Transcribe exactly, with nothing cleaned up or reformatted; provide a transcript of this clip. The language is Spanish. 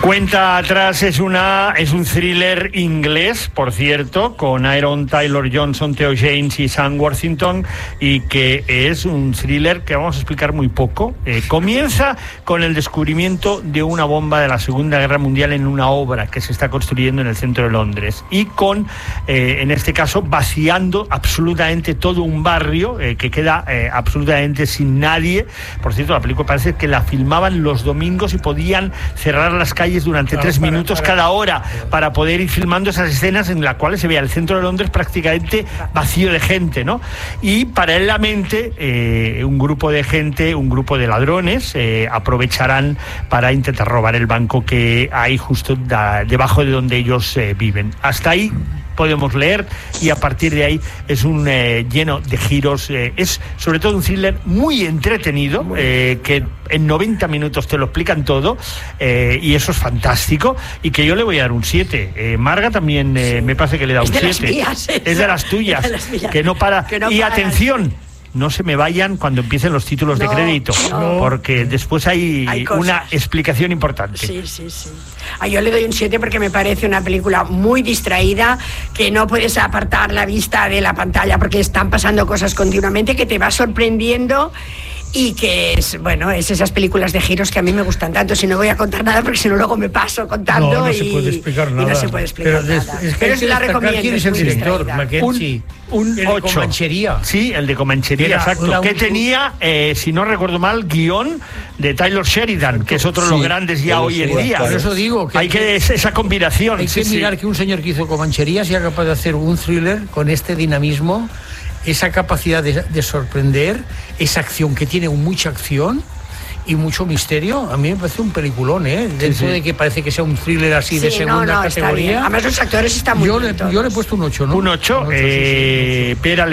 Cuenta atrás es una es un thriller inglés, por cierto, con Aaron Taylor Johnson, Theo James y Sam Worthington, y que es un thriller que vamos a explicar muy poco. Eh, comienza con el descubrimiento de una bomba de la Segunda Guerra Mundial en una obra que se está construyendo en el centro de Londres, y con, eh, en este caso, vaciando absolutamente todo un barrio eh, que queda eh, absolutamente sin nadie. Por cierto, la película parece que la filmaban los domingos y podían cerrar las calles durante tres minutos cada hora para poder ir filmando esas escenas en las cuales se veía el centro de Londres prácticamente vacío de gente, ¿no? Y paralelamente eh, un grupo de gente, un grupo de ladrones eh, aprovecharán para intentar robar el banco que hay justo da, debajo de donde ellos eh, viven. Hasta ahí podemos leer, y a partir de ahí es un eh, lleno de giros. Eh, es sobre todo un thriller muy entretenido, eh, que en noventa minutos te lo explican todo, eh, y eso es fantástico, y que yo le voy a dar un siete. Eh, Marga también eh, sí. me parece que le da un siete. Es, es de las tuyas, de las mías. Que no para. Que no y para. Atención, no se me vayan cuando empiecen los títulos no, de crédito, no. porque después hay, hay una explicación importante. Sí, sí, sí. Ah, yo le doy un siete porque me parece una película muy distraída, que no puedes apartar la vista de la pantalla porque están pasando cosas continuamente, que te va sorprendiendo. Y que es, bueno, es esas películas de giros que a mí me gustan tanto. Si no voy a contar nada, porque si no luego me paso contando. No, no y, se puede explicar nada. Y no se puede explicar pero nada. Es, es que pero hay que la recomiendo. ¿Quién es el director? Mackenzie. Un, un ocho. Comanchería. Sí, el de Comanchería, Era exacto. La, que tenía, eh, si no recuerdo mal, guión de Taylor Sheridan, que es otro de sí, los grandes ya hoy en día. Por eso digo que hay que esa combinación. Hay que sí, mirar sí. que un señor que hizo Comanchería sea capaz de hacer un thriller con este dinamismo, esa capacidad de, de sorprender, esa acción que tiene mucha acción y mucho misterio. A mí me parece un peliculón, ¿eh? Dentro sí, sí. de que parece que sea un thriller así sí, de segunda no, no, categoría. Además los actores están muy yo bien. Le, yo le he puesto un ocho, ¿no? Un ocho, un ocho eh, sí, sí, un ocho.